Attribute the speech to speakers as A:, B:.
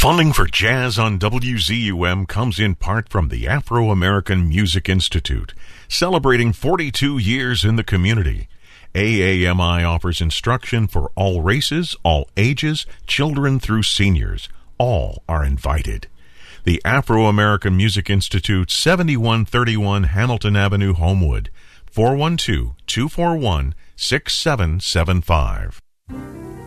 A: Funding for Jazz on WZUM comes in part from the Afro-American Music Institute, celebrating 42 years in the community. AAMI offers instruction for all races, all ages, children through seniors. All are invited. The Afro-American Music Institute, 7131 Hamilton Avenue, Homewood, 412-241-6775.